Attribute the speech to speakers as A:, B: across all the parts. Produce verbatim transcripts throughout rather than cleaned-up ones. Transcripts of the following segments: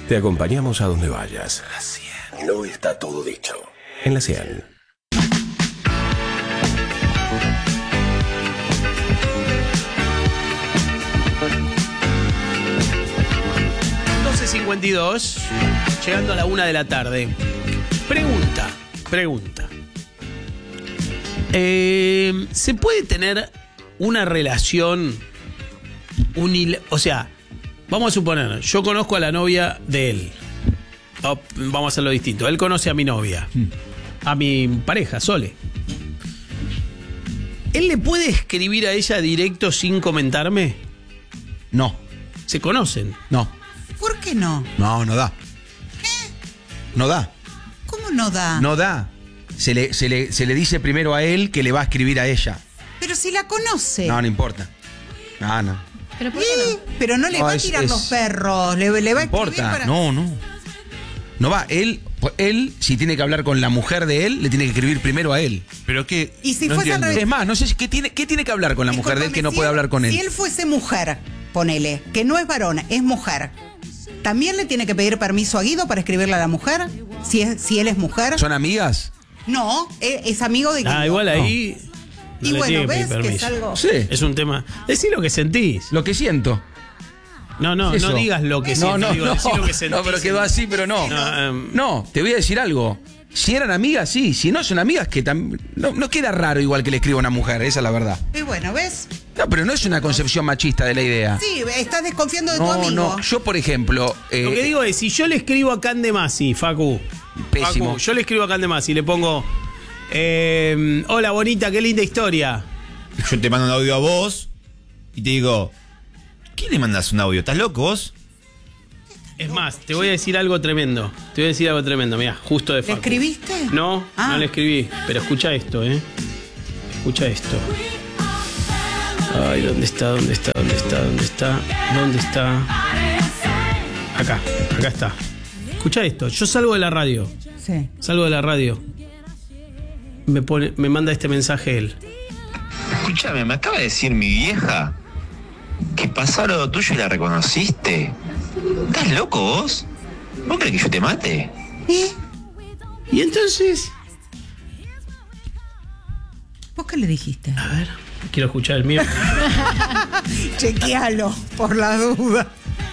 A: Te acompañamos a donde vayas. La cien. No está todo dicho. En la cien.
B: doce cincuenta y dos, llegando a la una de la tarde. Pregunta, pregunta. Eh, ¿Se puede tener una relación unil... O sea, vamos a suponer, yo conozco a la novia de él. Oh, vamos a hacerlo distinto. Él conoce a mi novia, a mi pareja, Sole. ¿Él le puede escribir a ella directo sin comentarme?
C: No.
B: ¿Se conocen?
C: No.
D: ¿Por qué no?
C: No, no da.
D: ¿Eh?
C: No da.
D: ¿Cómo no da?
C: No da. Se le, se, le, se le dice primero a él que le va a escribir a ella.
D: Pero si la conoce.
C: No, no importa. No, no.
E: ¿Pero por qué
D: ¿Eh?
E: no?
D: Pero no le
C: No,
D: va a
C: es-
D: tirar
C: es-
D: los perros. Le, le va a
C: No
D: escribir
C: importa.
D: para...
C: No, no. No va. Él, él, si tiene que hablar con la mujer de él, le tiene que escribir primero a él.
F: Pero qué.
D: Y si
F: no
D: fuese al
F: entiendo.
D: revés.
C: Es más, no sé si- qué tiene, qué tiene que hablar con la mujer de él que no
D: Discúlpame,
C: puede
D: si
C: hablar con él.
D: Si él fuese mujer, ponele, que no es varón, es mujer, ¿también le tiene que pedir permiso a Guido para escribirle a la mujer? Si, es, si él es mujer.
C: ¿Son amigas?
D: No, es, es amigo de Guido.
B: Ah, igual ahí... no
D: Y
B: le
D: bueno,
B: tiene que pedir
D: ¿ves que es
B: permiso.
D: algo?
C: Sí.
B: Es un tema... Decí lo que sentís.
C: Lo que siento.
B: No, no,
C: Eso.
B: no digas lo que
C: No,
B: siento,
C: no,
B: digo,
C: no.
B: decí lo que sentís.
C: No, pero quedó así, pero no.
B: No, em,
C: No, te voy a decir algo. Si eran amigas, sí. Si no son amigas, que también. No, no queda raro igual que le escriba a una mujer, esa es la verdad.
D: Y bueno, ¿ves?
C: No, pero no es una concepción machista de la idea.
D: Sí, estás desconfiando de tu
C: No,
D: amigo.
C: no. Yo, por ejemplo. eh,
B: Lo que digo es, si yo le escribo a Candemasi, Facu,
C: Pésimo.
B: Facu, yo le escribo a Candemasi y le pongo, eh, hola bonita, qué linda historia.
F: Yo te mando un audio a vos y te digo, ¿quién le mandas un audio? ¿Estás loco vos?
B: Es más, te voy a decir algo tremendo. Te voy a decir algo tremendo, mira, justo de
D: ¿Le
B: Facu.
D: escribiste?
B: No,
D: Ah.
B: no le escribí, pero escucha esto, ¿eh? Escucha esto. Ay, ¿dónde está? ¿Dónde está? ¿Dónde está? ¿Dónde está? ¿Dónde está? Acá, acá está. Escucha esto, yo salgo de la radio.
D: Sí.
B: Salgo de la radio. Me pone, me manda este mensaje él.
G: Escúchame, me acaba de decir mi vieja que pasó lo tuyo y la reconociste. ¿Estás loco vos? ¿Vos crees que yo te mate?
D: ¿Eh?
B: Y entonces,
D: ¿Vos qué le dijiste?
B: a ver, quiero escuchar el mío.
D: Chequealo, por la duda.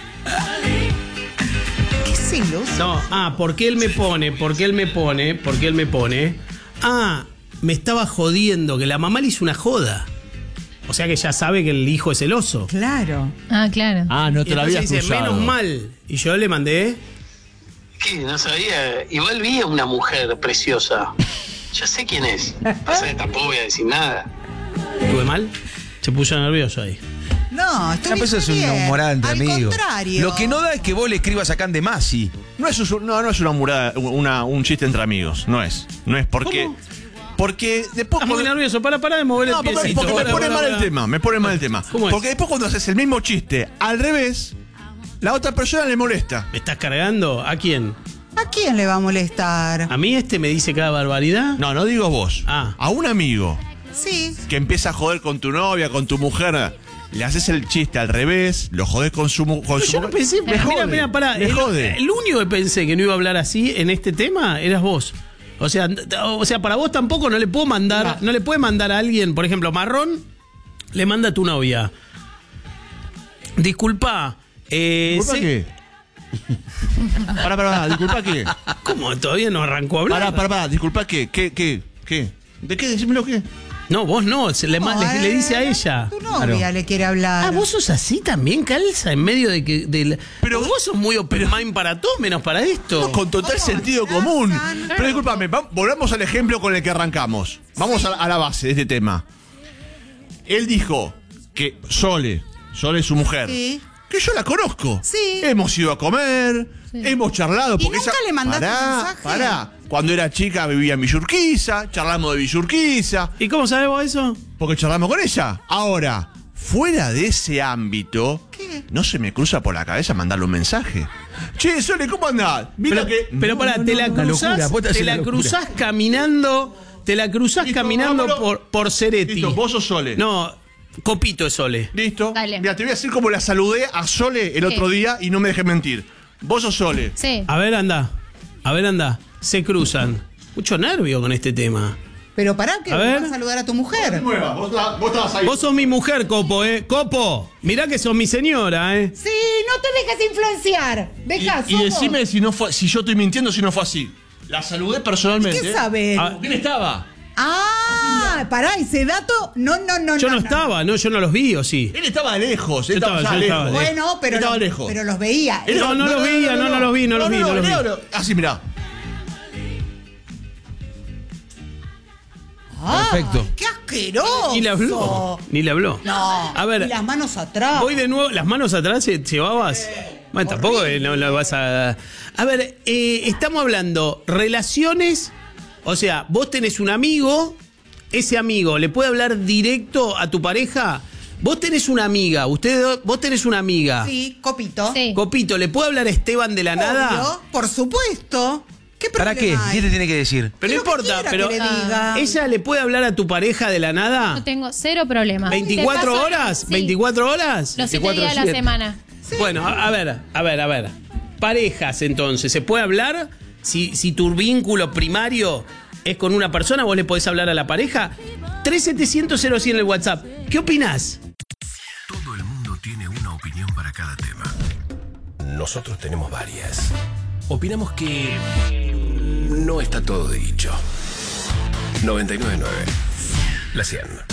D: ¿Qué celos?
B: No, ah, porque él me pone, porque él me pone, porque él me pone. Ah, me estaba jodiendo, que la mamá le hizo una joda. O sea que ya sabe que el hijo es celoso.
D: Claro.
E: Ah, claro.
H: Ah, no
B: Y
H: te la
B: entonces
H: habías
B: dice,
H: cruzado.
B: menos mal. Y yo le mandé.
I: ¿Qué? No sabía. Igual vi a una mujer preciosa. Ya sé quién es. Pasa que tampoco voy a decir nada.
B: ¿Estuve mal? Se puso nervioso ahí.
D: No, estoy
C: No, pero eso es una humorada entre
D: Al
C: amigos.
D: contrario.
C: Lo que no da es que vos le escribas a Candemasi.
F: No es, un- no, no es una, humorada, una un chiste entre amigos. No es. No es porque.
B: ¿Cómo?
F: Porque después.
B: Estás muy nervioso. Para, para de mover
F: No,
B: el
F: porque,
B: piecito.
F: porque me
B: Para,
F: pone
B: para,
F: mal el
B: para.
F: tema, me pone mal el tema.
B: ¿Cómo es?
F: Porque después cuando haces el mismo chiste al revés, la otra persona le molesta.
B: ¿Me estás cargando? ¿A quién?
D: ¿A quién le va a molestar?
B: ¿A mí este me dice cada barbaridad?
F: No, no digo vos.
B: Ah.
F: A un amigo
D: Sí.
F: que empieza a joder con tu novia, con tu mujer, le haces el chiste al revés, lo jodés con su, mu- con
B: Pero
F: su
B: yo no
F: mujer.
B: pensé,
F: Me
B: mira,
F: jode,
B: mira, pará,
F: me
B: el,
F: jode.
B: el único que pensé que no iba a hablar así en este tema eras vos. O sea, t- o sea, para vos tampoco no le puedo mandar, no le puede mandar a alguien, por ejemplo, Marrón le manda a tu novia. Disculpa, eh,
F: ¿Disculpa
B: sé-
F: qué? Pará, pará, pará, disculpa qué.
B: ¿Cómo? Todavía no arrancó a hablar.
F: Pará, pará, pará, disculpa qué, qué, qué, qué. ¿De qué? Decímelo qué.
B: No, vos no, se le, ma-
D: No,
B: le, le dice a
D: eh,
B: ella.
D: Tu novia le quiere hablar.
B: Ah, vos sos así también, Calza, en medio de que. del-
F: Pero-
B: vos sos muy open mind para todo, menos para esto.
F: No, con total
D: ¿Cómo?
F: sentido
D: Claro,
F: común.
D: claro.
F: Pero discúlpame, va- volvamos al ejemplo con el que arrancamos. Vamos a, la, a la base de este tema. Él dijo que Sole, Sole es su mujer,
D: Sí.
F: que yo la conozco.
D: Sí.
F: Hemos ido a comer, hemos charlado.
D: ¿Y
F: Porque
D: nunca
F: ella,
D: le mandaste
F: pará,
D: un mensaje?
F: Pará. Cuando era chica vivía en Villurquiza, charlamos de Villurquiza,
B: ¿Y cómo sabés vos eso?
F: porque charlamos con ella. Ahora, fuera de ese ámbito,
D: ¿Qué?
F: no se me cruza por la cabeza mandarle un mensaje. Che, Sole, ¿cómo andás? Mira
B: Pero,
F: que...
B: pero pará, te la
C: una
B: cruzás,
C: locura, vos te
B: te
C: haces
B: la
C: la locura.
B: cruzás caminando, te la cruzás
F: Listo,
B: caminando
F: vámonos.
B: por, por Cereti.
F: Listo, vos sos Sole.
B: No, Copito es Sole.
F: Listo.
E: Dale.
F: Mira, te voy a decir cómo la saludé a Sole el otro
E: Sí.
F: día y no me dejé mentir. Vos sos Sole.
E: Sí.
B: A ver, anda. A ver, anda. Se cruzan. Mucho nervio con este tema.
D: Pero pará que
B: A ver.
D: vas a saludar a tu mujer.
F: Nueva, vos, la- vos estabas ahí.
B: Vos sos mi mujer, Copo, ¿eh? Copo, mirá que sos mi señora, ¿eh?
D: Sí, no te dejes influenciar. Deja,
F: Y, y decime si no fue, si yo estoy mintiendo, si no fue así. La saludé personalmente.
D: ¿Qué sabes?
B: Ah,
F: ¿Quién estaba?
D: Ah, pará, ese dato. No, no, no.
B: Yo no estaba, no, yo no los vi, ¿o sí?
F: Él estaba lejos, él
B: Yo
F: estaba,
B: estaba-
F: ya
B: yo estaba
F: lejos.
B: lejos.
D: Bueno, pero,
F: Estaba
D: los-
F: lejos.
D: pero los veía.
F: Él-
B: No, no los veía, no, no los vi, no los vi, no los vi.
F: no, no. Así, mirá.
D: Ah,
C: Perfecto.
D: ¡Qué asqueroso!
B: Ni le habló, ni le habló.
D: No.
B: A ver,
D: y las manos atrás.
B: voy de nuevo, las manos atrás ¿se- llevabas. Bueno, tampoco eh, no lo vas a. A ver, eh, estamos hablando relaciones. O sea, vos tenés un amigo, ese amigo le puede hablar directo a tu pareja. Vos tenés una amiga, usted, vos tenés una amiga.
D: Sí, copito.
E: Sí.
B: Copito, ¿le puede hablar a Esteban de la nada?
D: Obvio, por supuesto. ¿Qué
C: ¿Para qué?
D: problema hay?
C: ¿Qué te tiene que decir?
B: Pero no
D: Lo que
B: importa,
D: quiera
B: pero
D: que le diga.
B: ¿ella le puede hablar a tu pareja de la nada?
E: No tengo cero problema.
B: ¿veinticuatro
E: Te paso-
B: horas?
E: Sí.
B: ¿veinticuatro horas?
E: Los siete
C: veinticuatro
E: días de la
C: siete.
E: semana.
B: Bueno, a, a ver, a ver, a ver. Parejas, entonces, ¿se puede hablar? Si, si tu vínculo primario es con una persona, vos le podés hablar a la pareja. tres setecientos cero cien en el WhatsApp. ¿Qué opinás?
A: Todo el mundo tiene una opinión para cada tema. Nosotros tenemos varias. Opinamos que no está todo dicho. noventa y nueve punto nueve. La cien.